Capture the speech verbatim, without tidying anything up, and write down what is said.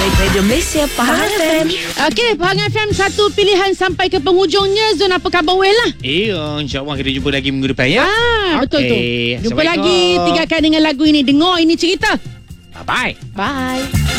Radio Malaysia Pahang F M. Okey, Pahang F M satu pilihan sampai ke penghujungnya. Zon, apa khabar Wel lah? Eh, insyaAllah kita jumpa lagi minggu depan ya. Ah, betul tu. Okay. Jumpa lagi. Tinggalkan dengan lagu ini. Dengar ini cerita. Bye-bye. Bye.